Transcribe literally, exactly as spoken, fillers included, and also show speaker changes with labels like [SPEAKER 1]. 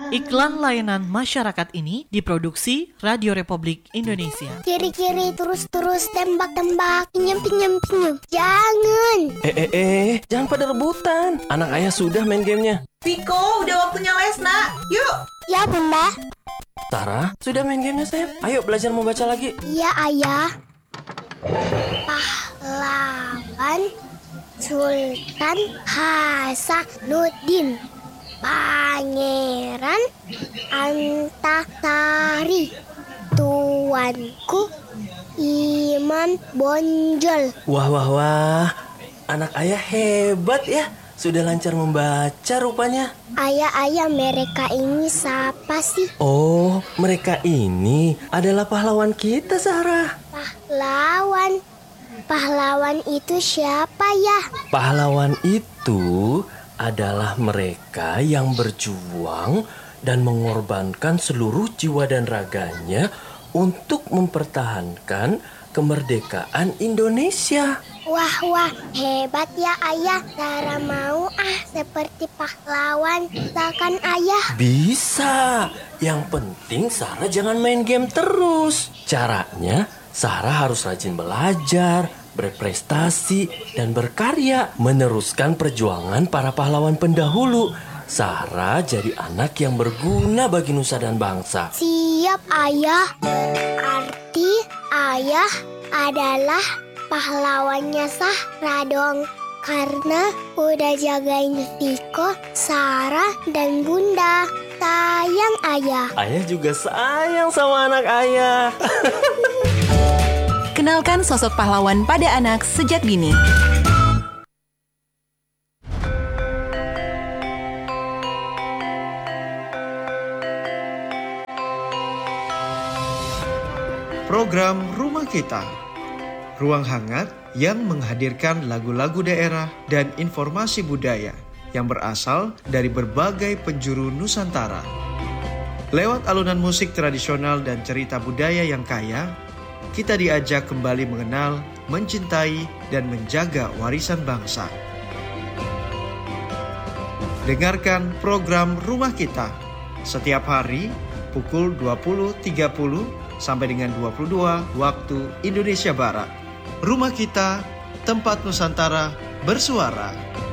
[SPEAKER 1] Iklan layanan masyarakat ini diproduksi Radio Republik Indonesia.
[SPEAKER 2] Kiri-kiri terus-terus tembak-tembak, pinjam-pinjam-pinjam. Jangan.
[SPEAKER 3] Eh eh eh, jangan pada rebutan. Anak ayah sudah main gamenya.
[SPEAKER 4] Viko, udah waktunya les nak. Yuk.
[SPEAKER 2] Ya bunda.
[SPEAKER 3] Sarah, sudah main gamenya sayang. Ayo belajar membaca lagi.
[SPEAKER 2] Iya ayah. Pahlawan Sultan Hasanuddin Pangeran Antasari, tuanku Imam Bonjol.
[SPEAKER 3] Wah wah wah, anak ayah hebat ya. Sudah lancar membaca rupanya.
[SPEAKER 2] Ayah-ayah, mereka ini siapa sih?
[SPEAKER 3] Oh, mereka ini adalah pahlawan kita, Sarah.
[SPEAKER 2] Pahlawan? Pahlawan itu siapa ya?
[SPEAKER 3] Pahlawan itu adalah mereka yang berjuang dan mengorbankan seluruh jiwa dan raganya untuk mempertahankan kemerdekaan Indonesia.
[SPEAKER 2] Wah, wah, hebat ya ayah. Sarah mau ah seperti pahlawan. Misalkan ayah.
[SPEAKER 3] Bisa. Yang penting Sarah jangan main game terus. Caranya, Sarah harus rajin belajar, berprestasi, dan berkarya. Meneruskan perjuangan para pahlawan pendahulu. Sarah jadi anak yang berguna bagi nusa dan bangsa.
[SPEAKER 2] Siap ayah. Berarti ayah adalah pahlawannya Sarah dong. Karena udah jagain Viko, Sarah, dan Bunda. Sayang ayah.
[SPEAKER 3] Ayah juga sayang sama anak ayah.
[SPEAKER 5] Kenalkan sosok pahlawan pada anak sejak dini.
[SPEAKER 6] Program Rumah Kita, ruang hangat yang menghadirkan lagu-lagu daerah dan informasi budaya yang berasal dari berbagai penjuru Nusantara. Lewat alunan musik tradisional dan cerita budaya yang kaya, kita diajak kembali mengenal, mencintai, dan menjaga warisan bangsa. Dengarkan program Rumah Kita setiap hari pukul dua puluh tiga puluh sampai dengan dua puluh dua waktu Indonesia Barat. Rumah Kita, tempat Nusantara bersuara.